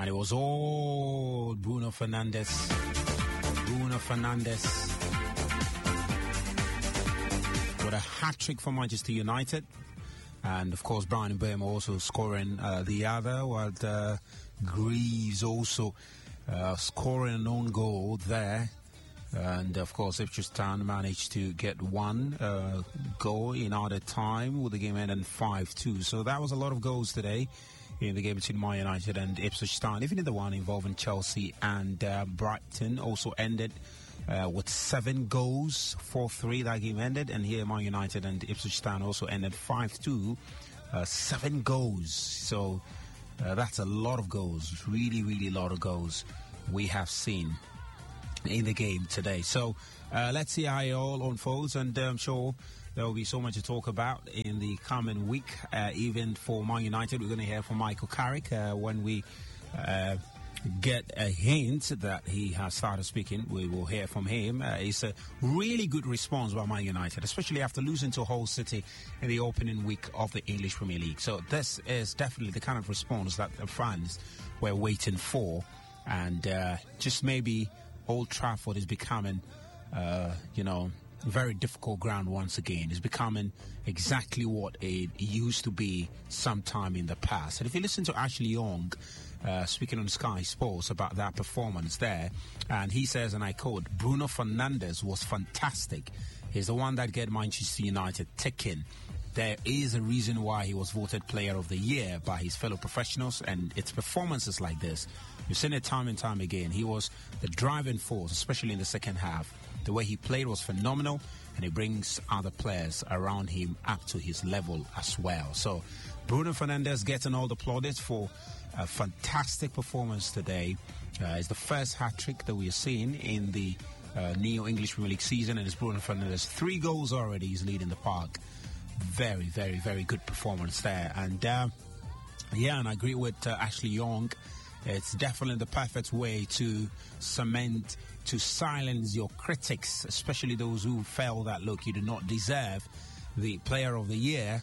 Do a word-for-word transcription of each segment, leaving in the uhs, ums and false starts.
And it was all Bruno Fernandes. Bruno Fernandes with a hat-trick for Manchester United. And, of course, Brian Mbeumo also scoring uh, the other, while uh, Greaves also uh, scoring an own goal there. And, of course, Ipswich Town managed to get one uh, goal in added time with the game ending five two. So that was a lot of goals today in the game between Man United and Ipswich Town. Even in the one involving Chelsea and uh, Brighton also ended Uh, with seven goals, four three that game ended, and here Man United and Ipswich Town also ended five two, uh, seven goals. So uh, that's a lot of goals, really, really a lot of goals we have seen in the game today. So uh, let's see how it all unfolds, and I'm sure there will be so much to talk about in the coming week. Uh, even for Man United, we're going to hear from Michael Carrick uh, when we Uh, get a hint that he has started speaking. We will hear from him. Uh, it's a really good response by Man United, especially after losing to Hull City in the opening week of the English Premier League. So this is definitely the kind of response that the fans were waiting for. And uh, just maybe Old Trafford is becoming, uh, you know, very difficult ground once again. It's becoming exactly what it used to be sometime in the past. And if you listen to Ashley Young, Uh, speaking on Sky Sports about that performance there, and he says, and I quote, Bruno Fernandes was fantastic. He's the one that get Manchester United ticking. There is a reason why he was voted Player of the Year by his fellow professionals, and it's performances like this. You've seen it time and time again. He was the driving force, especially in the second half. The way he played was phenomenal, and he brings other players around him up to his level as well. So Bruno Fernandes getting all the plaudits for a fantastic performance today. Uh, it's the first hat-trick that we are seeing in the uh, new English Premier League season, and it's Bruno Fernandes. Three goals already. He's leading the park. Very, very, very good performance there. And, uh, yeah, and I agree with uh, Ashley Young. It's definitely the perfect way to cement, to silence your critics, especially those who felt that, look, you do not deserve the Player of the Year.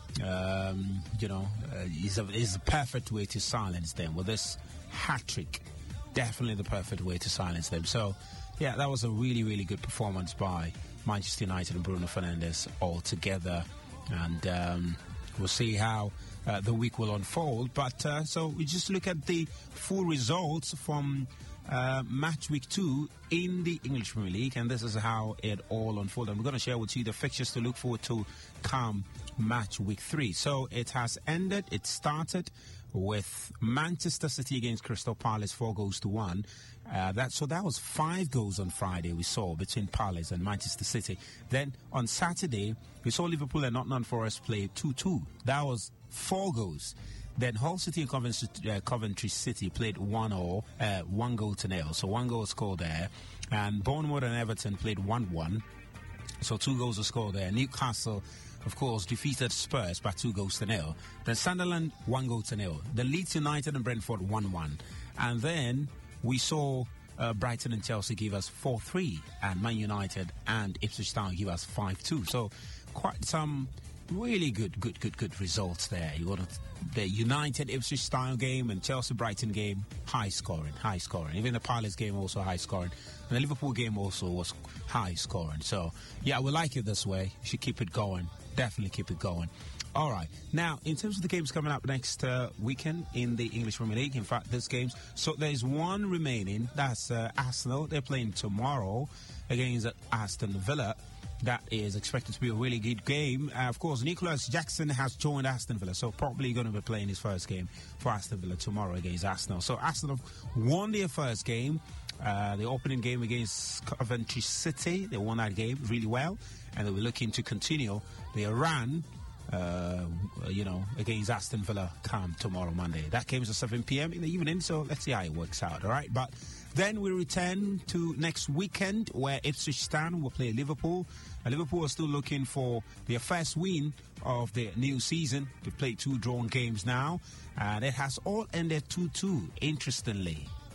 Um, you know, uh, is a, is a perfect way to silence them with this hat-trick. Definitely the perfect way to silence them. So, yeah, that was a really, really good performance by Manchester United and Bruno Fernandes all together. And um, we'll see how uh, the week will unfold. But uh, so we just look at the full results from uh, match week two in the English Premier League, and this is how it all unfolded. I'm going to share with you the fixtures to look forward to come match week three. So it has ended. It started with Manchester City against Crystal Palace, four goals to one. Uh, that so that was five goals on Friday we saw between Palace and Manchester City. Then on Saturday we saw Liverpool and Nottingham Forest play two two. That was four goals. Then Hull City and Coventry, uh, Coventry City played one or uh, one goal to nil. So one goal scored there. And Bournemouth and Everton played one one. So two goals were scored there. Newcastle, of course, defeated Spurs by two goals to nil. Then Sunderland, one goal to nil. The Leeds United and Brentford, one one. And then we saw uh, Brighton and Chelsea give us four three. And Man United and Ipswich Town give us five two. So quite some really good, good, good, good results there. You got the United Ipswich Town game and Chelsea Brighton game, high scoring, high scoring. Even the Palace game also high scoring. And the Liverpool game also was high scoring. So, yeah, we like it this way. You should keep it going. Definitely keep it going. All right. Now, in terms of the games coming up next uh, weekend in the English Premier League, in fact, this games, so there's one remaining. That's uh, Arsenal. They're playing tomorrow against Aston Villa. That is expected to be a really good game. Uh, of course, Nicholas Jackson has joined Aston Villa, so probably going to be playing his first game for Aston Villa tomorrow against Arsenal. So Arsenal won their first game, uh, the opening game against Coventry City. They won that game really well, and they were looking to continue their run, uh, you know, against Aston Villa come tomorrow, Monday. That game is at seven p.m. in the evening, so let's see how it works out, all right? But then we return to next weekend where Ipswich Town will play Liverpool. And Liverpool are still looking for their first win of the new season. They've played two drawn games now. And it has all ended two two, interestingly.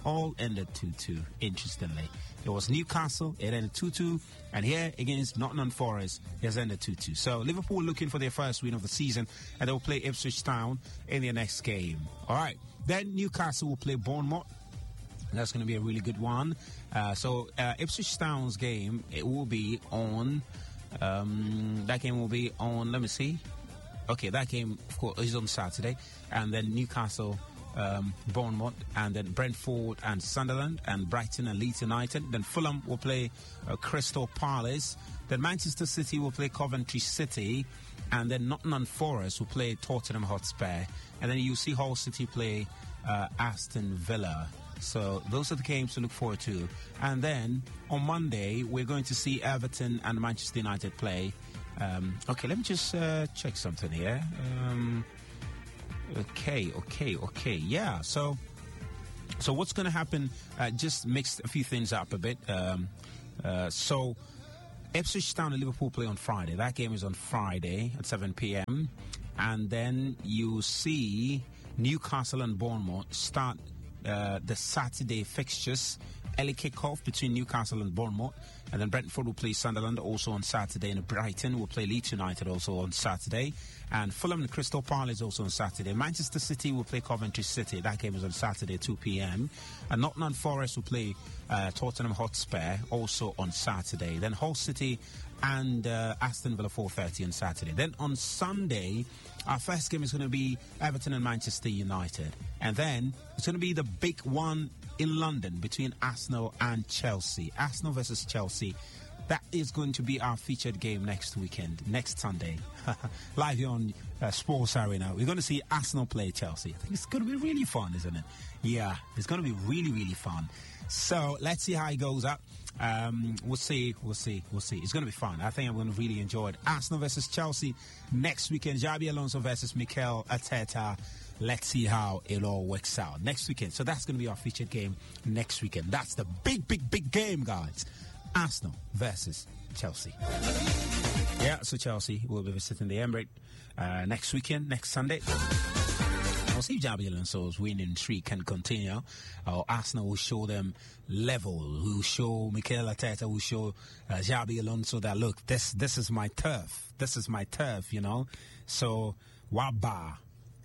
all ended two two, interestingly. It was Newcastle, it ended two two, and here against Nottingham Forest, it has ended two two. So Liverpool looking for their first win of the season, and they'll play Ipswich Town in their next game. All right, then Newcastle will play Bournemouth. That's going to be a really good one. Uh, so uh, Ipswich Town's game, it will be on, um, that game will be on, let me see. Okay, that game, of course, is on Saturday. And then Newcastle, um, Bournemouth, and then Brentford and Sunderland, and Brighton and Leeds United. Then Fulham will play uh, Crystal Palace. Then Manchester City will play Coventry City. And then Nottingham Forest will play Tottenham Hotspur. And then you'll see Hull City play uh, Aston Villa. So those are the games to look forward to. And then on Monday, we're going to see Everton and Manchester United play. Um, okay, let me just uh, check something here. Um, okay, okay, okay. Yeah, so so what's going to happen, uh, just mix a few things up a bit. Um, uh, so Ipswich Town and Liverpool play on Friday. That game is on Friday at seven p.m. And then you see Newcastle and Bournemouth start Uh, the Saturday fixtures. Early kickoff between Newcastle and Bournemouth, and then Brentford will play Sunderland also on Saturday, and Brighton will play Leeds United also on Saturday, and Fulham and Crystal Palace also on Saturday. Manchester City will play Coventry City. That game is on Saturday, two p.m. And Nottingham Forest will play uh, Tottenham Hotspur also on Saturday. Then Hull City and uh, Aston Villa four thirty on Saturday. Then on Sunday, our first game is going to be Everton and Manchester United. And then it's going to be the big one in London between Arsenal and Chelsea. Arsenal versus Chelsea. That is going to be our featured game next weekend, next Sunday. Live here on uh, Sports Arena. We're going to see Arsenal play Chelsea. I think it's going to be really fun, isn't it? Yeah, it's going to be really, really fun. So let's see how it goes up. Um, we'll see, we'll see, we'll see. It's going to be fun. I think I'm going to really enjoy it. Arsenal versus Chelsea next weekend. Xabi Alonso versus Mikel Arteta. Let's see how it all works out next weekend. So that's going to be our featured game next weekend. That's the big, big, big game, guys. Arsenal versus Chelsea. Yeah, so Chelsea will be visiting the Emirates uh, next weekend, next Sunday. We'll see if Xabi Alonso's winning streak can continue, or Arsenal will show them level. Will show Mikel Arteta, will show uh, Xabi Alonso that, look, this this is my turf. This is my turf, you know. So, waba,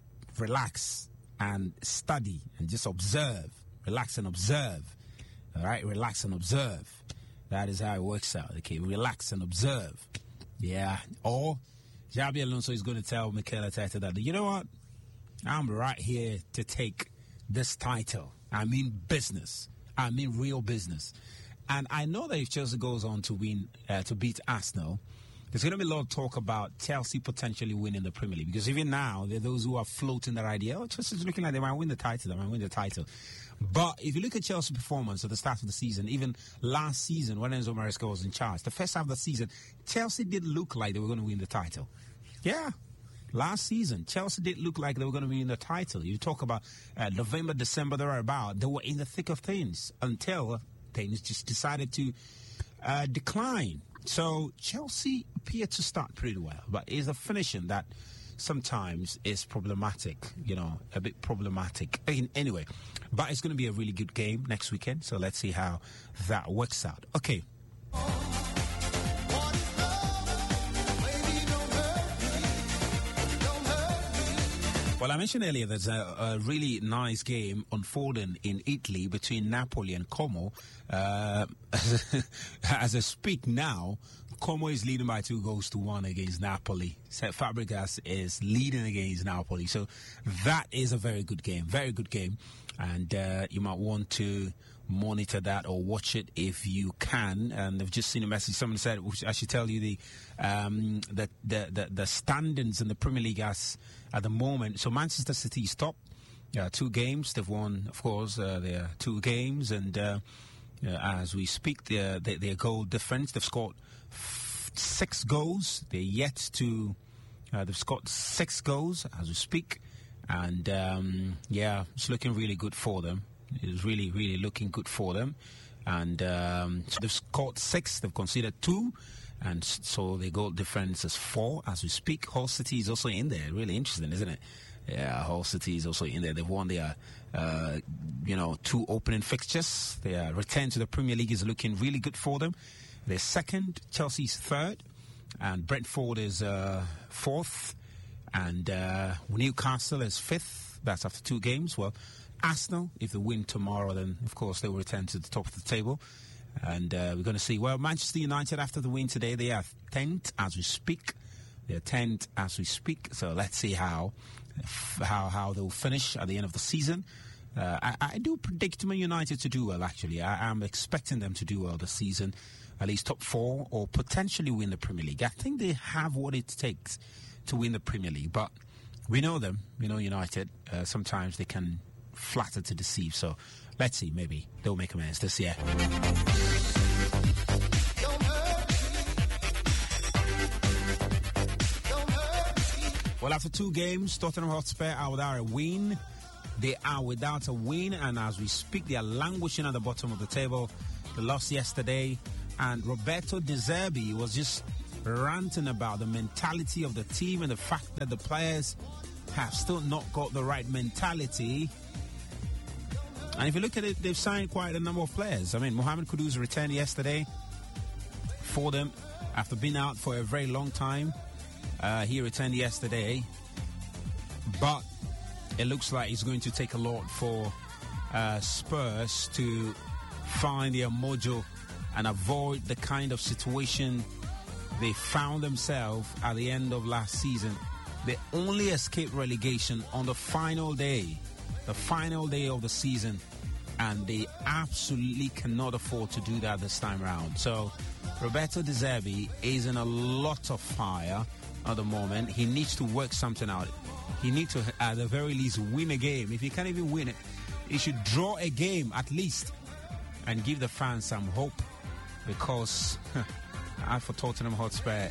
relax and study and just observe. Relax and observe. All right, relax and observe. That is how it works out. Okay, relax and observe. Yeah. Or Xabi Alonso is going to tell Mikel Arteta that, you know what? I'm right here to take this title. I mean business. I mean real business. And I know that if Chelsea goes on to win, uh, to beat Arsenal, there's going to be a lot of talk about Chelsea potentially winning the Premier League. Because even now, there are those who are floating that idea, oh, Chelsea's looking like they might win the title, they might win the title. But if you look at Chelsea's performance at the start of the season, even last season when Enzo Maresca was in charge, the first half of the season, Chelsea did look like they were going to win the title. Yeah. Last season, Chelsea did look like they were going to win the title. You talk about uh, November, December, thereabout, they were in the thick of things until things just decided to uh, decline. So Chelsea appear to start pretty well, but it's a finishing that sometimes is problematic, you know, a bit problematic. Anyway, but it's going to be a really good game next weekend, so let's see how that works out. Okay. Well, I mentioned earlier there's a, a really nice game unfolding in Italy between Napoli and Como. Uh, as I speak now, Como is leading by two goals to one against Napoli. Fabregas is leading against Napoli. So that is a very good game, very good game. And uh, you might want to monitor that or watch it if you can. And I've just seen a message. Someone said, I should tell you the um, the, the, the, the standings in the Premier League as at the moment. So Manchester City is top. Uh, two games. They've won, of course, uh, their two games. And uh, uh, as we speak, their, their, their goal difference, they've scored f- six goals. They're yet to, uh, they've scored six goals as we speak. And, um, yeah, it's looking really good for them. It's really, really looking good for them. And um, so they've scored six. They've conceded two. And so their goal difference is four as we speak. Hull City is also in there. Really interesting, isn't it? Yeah, Hull City is also in there. They've won their, uh, you know, two opening fixtures. Their return to the Premier League is looking really good for them. They're second, Chelsea's third, and Brentford is uh, fourth, and uh, Newcastle is fifth. That's after two games. Well, Arsenal, if they win tomorrow, then of course they will return to the top of the table. And uh, we're going to see. Well, Manchester United, after the win today, they are tenth as we speak. They're tenth as we speak. So let's see how how how they'll finish at the end of the season. Uh, I, I do predict Man United to do well, actually. I, I'm expecting them to do well this season, at least top four, or potentially win the Premier League. I think they have what it takes to win the Premier League. But we know them. We know United. Uh, sometimes they can flatter to deceive. So let's see. Maybe they'll make amends this year. Well, after two games, Tottenham Hotspur are without a win. They are without a win, and as we speak, they are languishing at the bottom of the table. They lost yesterday, and Roberto De Zerbi was just ranting about the mentality of the team and the fact that the players have still not got the right mentality. And if you look at it, they've signed quite a number of players. I mean, Mohamed Kudus returned yesterday for them after being out for a very long time. Uh, he returned yesterday, but it looks like it's going to take a lot for uh, Spurs to find their mojo and avoid the kind of situation they found themselves at the end of last season. They only escaped relegation on the final day, the final day of the season, and they absolutely cannot afford to do that this time around. So Roberto De Zerbi is in a lot of fire at the moment. He needs to work something out. He needs to, at the very least, win a game. If he can't even win it, he should draw a game at least and give the fans some hope, because as for Tottenham Hotspur,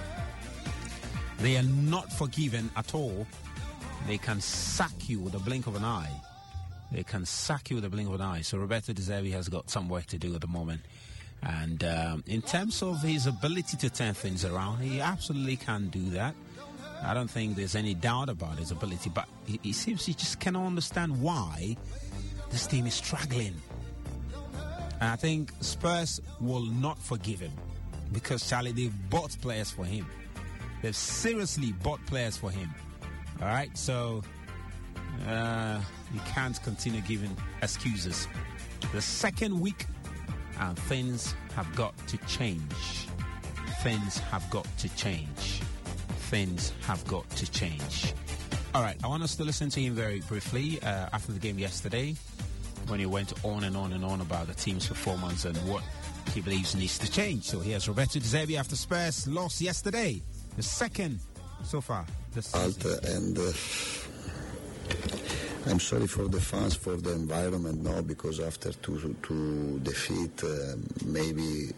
they are not forgiven at all. They can sack you with a blink of an eye. They can sack you with a blink of an eye. So Roberto De Zerbi has got some work to do at the moment. And um, in terms of his ability to turn things around, he absolutely can do that. I don't think there's any doubt about his ability, but he, he seems he just cannot understand why this team is struggling. And I think Spurs will not forgive him, because, Charlie, they've bought players for him. They've seriously bought players for him. All right, so uh, you can't continue giving excuses. The second week, and things have got to change. Things have got to change. Things have got to change. All right, I want us to listen to him very briefly uh, after the game yesterday, when he went on and on and on about the team's performance and what he believes needs to change. So here's Roberto De Zerbi after Spurs lost yesterday, the second so far this season. And uh, I'm sorry for the fans, for the environment, no, because after two, two defeat, uh, maybe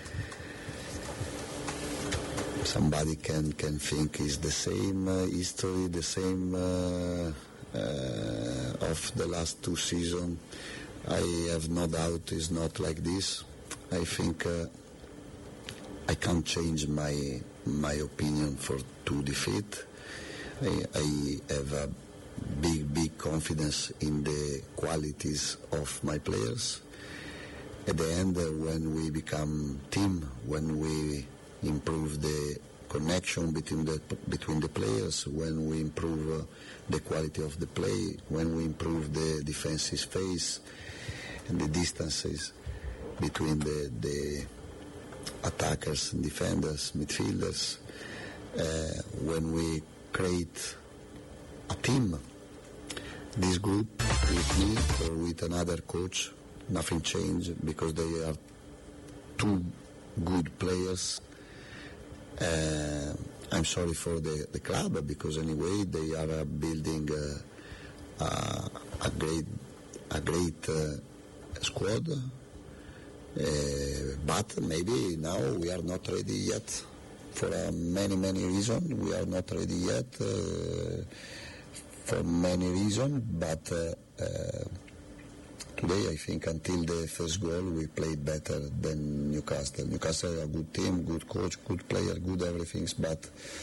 somebody can, can think it's the same uh, history, the same uh, uh, of the last two seasons. I have no doubt it's not like this. I think uh, I can't change my my opinion for two defeat. I, I have a big, big confidence in the qualities of my players. At the end, uh, when we become team, when we improve the connection between the between the players, when we improve uh, the quality of the play, when we improve the defensive space and the distances between the, the attackers and defenders, midfielders, uh, when we create a team, this group with me or with another coach, nothing changed, because they are two good players. Uh, I'm sorry for the, the club, because anyway they are uh, building uh, uh, a great a great uh, squad. Uh, but maybe now we are not ready yet. For uh, many, many reasons, we are not ready yet. Uh, for many reasons, but uh, uh, today I think until the first goal we played better than Newcastle. Newcastle are a good team, good coach, good player, good everything, but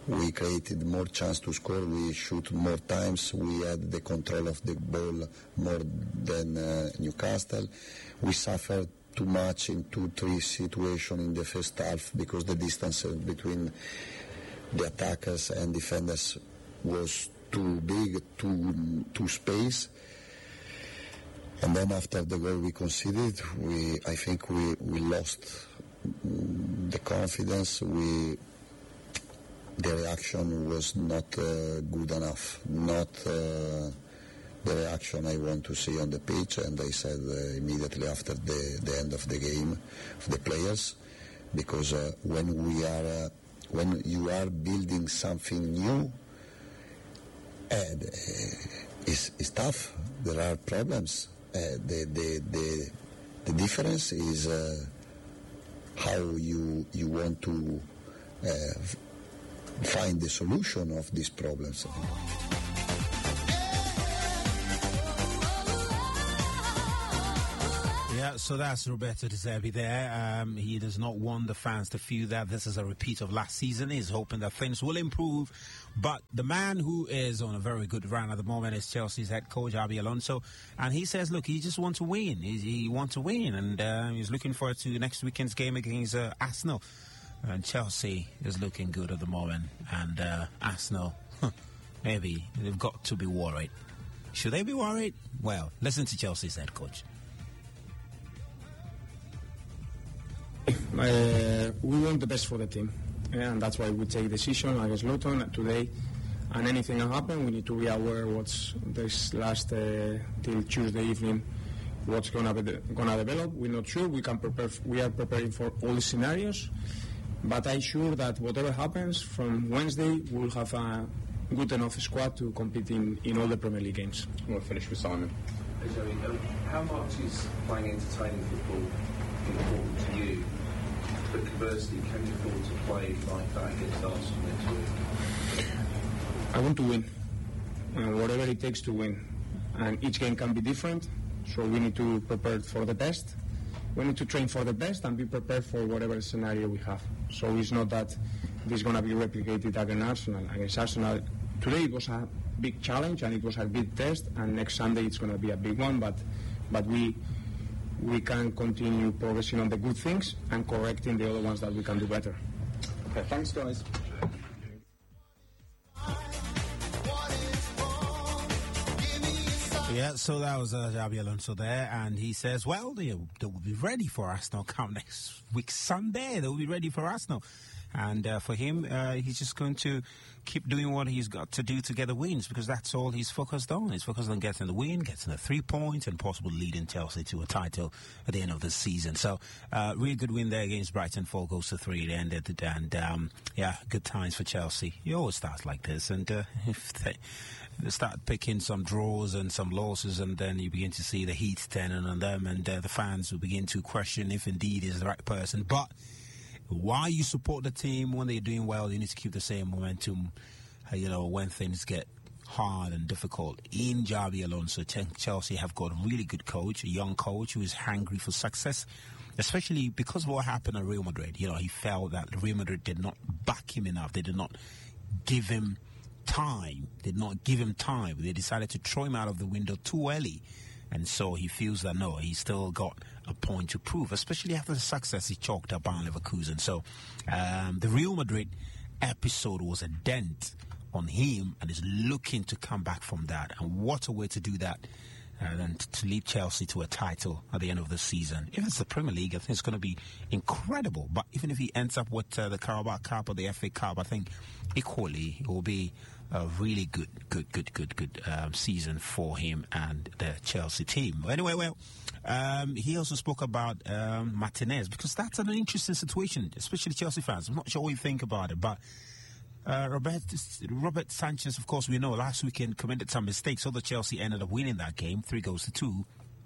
we created more chance to score, we shoot more times, we had the control of the ball more than uh, Newcastle. We suffered too much in two, three situations in the first half because the distance between the attackers and defenders was too big, too, too space. And then after the goal we conceded, we, I think we, we lost the confidence. We The reaction was not uh, good enough, not uh, the reaction I want to see on the pitch, and I said uh, immediately after the, the end of the game of the players, because uh, when we are, uh, when you are building something new, and uh, it's, it's tough. There are problems. Uh, the, the the the difference is uh, how you you want to uh, find the solution of these problems. Yeah, so that's Roberto De Zerbi there. Um, he does not want the fans to feel that this is a repeat of last season. He's hoping that things will improve. But the man who is on a very good run at the moment is Chelsea's head coach, Xabi Alonso. And he says, look, he just wants to win. He, he wants to win. And uh, he's looking forward to next weekend's game against uh, Arsenal. And Chelsea is looking good at the moment. And uh, Arsenal, maybe they've got to be worried. Should they be worried? Well, listen to Chelsea's head coach. Uh, we want the best for the team, yeah, and that's why we take decision against Luton today. And anything that happen, we need to be aware what's this last uh, till Tuesday evening, what's gonna be de- gonna develop. We're not sure. We can prepare. We are preparing for all the scenarios, but I'm sure that whatever happens from Wednesday, we'll have a good enough squad to compete in, in all the Premier League games. We'll finish with Simon. How much is playing entertaining football important to you? But conversely, can you afford to play like that against Arsenal next week? I want to win, and whatever it takes to win. And each game can be different, so we need to prepare for the best. We need to train for the best and be prepared for whatever scenario we have. So it's not that this is going to be replicated against Arsenal. Against Arsenal, today it was a big challenge and it was a big test, and next Sunday it's going to be a big one, but, but we... we can continue progressing on the good things and correcting the other ones that we can do better. Okay, thanks guys. Yeah, so that was uh, Xabi Alonso there, and he says, well, they, they will be ready for Arsenal come next week Sunday. They will be ready for Arsenal. And uh, for him, uh, he's just going to keep doing what he's got to do to get the wins, because that's all he's focused on. He's focused on getting the win, getting the three points, and possibly leading Chelsea to a title at the end of the season. So, uh, really good win there against Brighton. Four goals to three. It ended, and um, yeah, good times for Chelsea. It always starts like this, and uh, if they, they start picking some draws and some losses, and then you begin to see the heat turning on them, and uh, the fans will begin to question if indeed he's the right person. But why you support the team when they're doing well, you need to keep the same momentum, uh, you know, when things get hard and difficult. In Xabi Alonso, Chelsea have got a really good coach, a young coach who is hungry for success, especially because of what happened at Real Madrid. You know, he felt that Real Madrid did not back him enough. They did not give him time, did not give him time. They decided to throw him out of the window too early. And so he feels that, no, he's still got a point to prove, especially after the success he chalked up on Leverkusen. So um, the Real Madrid episode was a dent on him, and is looking to come back from that. And what a way to do that uh, than t- to lead Chelsea to a title at the end of the season. If it's the Premier League, I think it's going to be incredible. But even if he ends up with uh, the Carabao Cup or the F A Cup, I think equally it will be a really good, good, good, good, good um, season for him and the Chelsea team. Anyway, well, um, he also spoke about um, Martinez, because that's an interesting situation, especially Chelsea fans. I'm not sure what you think about it, but uh, Robert, Robert Sanchez, of course, we know last weekend committed some mistakes, although Chelsea ended up winning that game, three goals to two.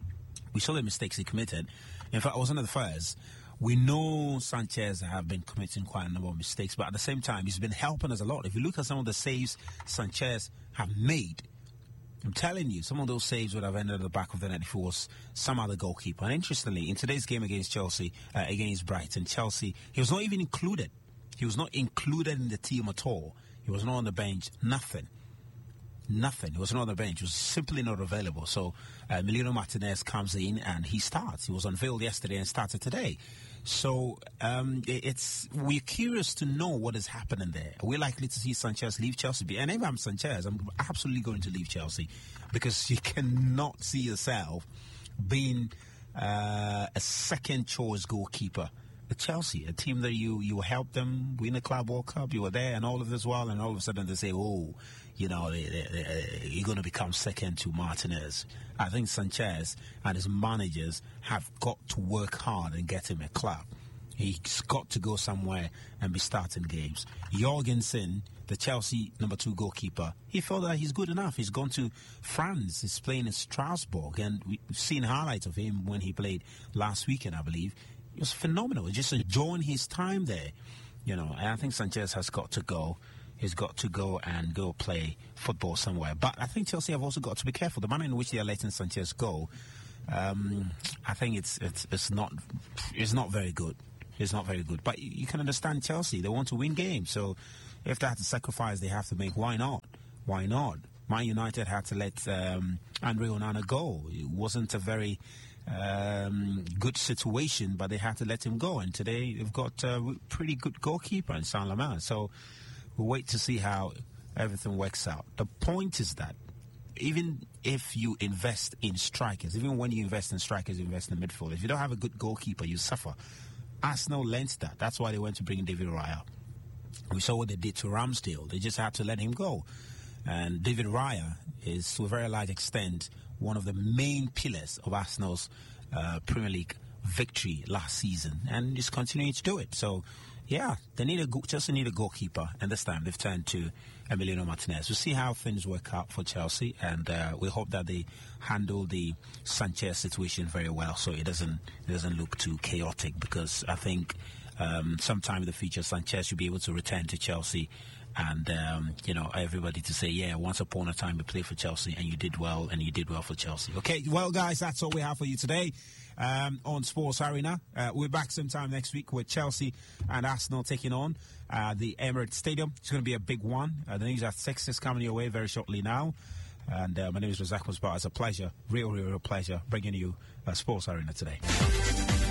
We saw the mistakes he committed. In fact, I was one of the first. We know Sanchez have been committing quite a number of mistakes, but at the same time, he's been helping us a lot. If you look at some of the saves Sanchez have made, I'm telling you, some of those saves would have ended at the back of the net if it was some other goalkeeper. And interestingly, in today's game against Chelsea, uh, against Brighton, Chelsea, he was not even included. He was not included in the team at all. He was not on the bench. Nothing. Nothing. He was not on the bench. He was simply not available. So uh, Emiliano Martinez comes in and he starts. He was unveiled yesterday and started today. So um, it's we're curious to know what is happening there. We're likely to see Sanchez leave Chelsea. And if I'm Sanchez, I'm absolutely going to leave Chelsea because you cannot see yourself being uh, a second choice goalkeeper. Chelsea, a team that you you helped them win a Club World Cup, you were there, and all of this while, and all of a sudden they say, oh, you know, they, they, they, you're going to become second to Martinez. I think Sanchez and his managers have got to work hard and get him a club. He's got to go somewhere and be starting games. Jorgensen, the Chelsea number two goalkeeper, he felt that he's good enough. He's gone to France. He's playing in Strasbourg, and we've seen highlights of him when he played last weekend, I believe. It was phenomenal. Just enjoying his time there, you know. And I think Sanchez has got to go. He's got to go and go play football somewhere. But I think Chelsea have also got to be careful. The manner in which they are letting Sanchez go, um, I think it's it's it's not it's not very good. It's not very good. But you, you can understand Chelsea. They want to win games. So if they have to sacrifice, they have to make. Why not? Why not? Man United had to let um, Andre Onana go. It wasn't a very um, good situation, but they had to let him go. And today they've got a pretty good goalkeeper in Saint-Lamant. So we'll wait to see how everything works out. The point is that even if you invest in strikers, even when you invest in strikers, you invest in midfield. If you don't have a good goalkeeper, you suffer. Arsenal learnt that. That's why they went to bring in David Raya. We saw what they did to Ramsdale. They just had to let him go. And David Raya is, to a very large extent, one of the main pillars of Arsenal's uh, Premier League victory last season, and he's continuing to do it. So, yeah, they need a go- just need a goalkeeper, and this time they've turned to Emiliano Martinez. We'll see how things work out for Chelsea, and uh, we hope that they handle the Sanchez situation very well, so it doesn't it doesn't look too chaotic. Because I think um, sometime in the future, Sanchez should be able to return to Chelsea. And, um, you know, everybody to say, yeah, once upon a time you played for Chelsea and you did well and you did well for Chelsea. Okay, well, guys, that's all we have for you today um, on Sports Arena. Uh, we're back sometime next week with Chelsea and Arsenal taking on uh, the Emirates Stadium. It's going to be a big one. Uh, the news at six is coming your way very shortly now. And uh, my name is Razak Musbar. It's a pleasure, real, real, real pleasure bringing you uh, Sports Arena today.